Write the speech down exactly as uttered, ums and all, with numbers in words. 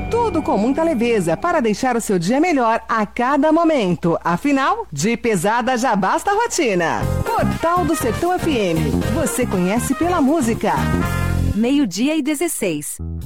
Tudo com muita leveza para deixar o seu dia melhor a cada momento. Afinal, de pesada já basta a rotina. Portal do Sertão F M. Você conhece pela música. Meio-dia e dezesseis.